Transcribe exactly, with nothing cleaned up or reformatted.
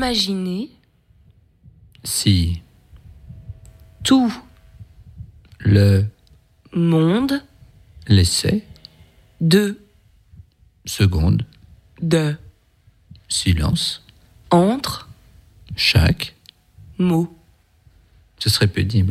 Imaginez si tout le monde laissait de secondes de silence entre chaque mots. ce serait pénible, hein, non ?